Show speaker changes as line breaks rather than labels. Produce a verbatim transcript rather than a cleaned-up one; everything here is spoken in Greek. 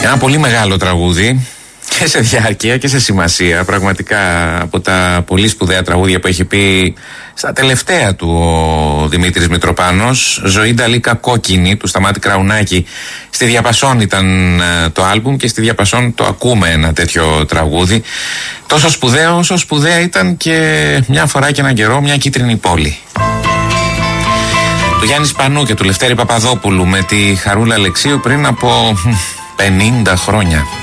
Ένα πολύ μεγάλο τραγούδι και σε διάρκεια και σε σημασία. Πραγματικά από τα πολύ σπουδαία τραγούδια που έχει πει στα τελευταία του ο Δημήτρης Μητροπάνος. Ζωή Νταλίκα Κόκκινη του Σταμάτη Κραουνάκη. Στη Διαπασόν ήταν το άλμπουμ και στη Διαπασόν το ακούμε ένα τέτοιο τραγούδι. Τόσο σπουδαίο όσο σπουδαία ήταν και μια φορά και έναν καιρό μια κίτρινη πόλη. Του Γιάννη Σπανού και του Λευτέρη Παπαδόπουλου με τη Χαρούλα Αλεξίου πριν από πενήντα χρόνια.